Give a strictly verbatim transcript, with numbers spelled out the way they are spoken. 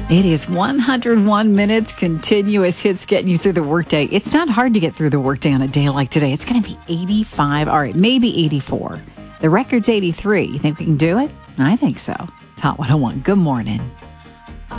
It is one hundred one minutes, continuous hits getting you through the workday. It's not hard to get through the workday on a day like today. It's going to be eighty-five. All right, maybe eighty-four. The record's eighty-three. You think we can do it? I think so. It's Hot one oh one. Good morning.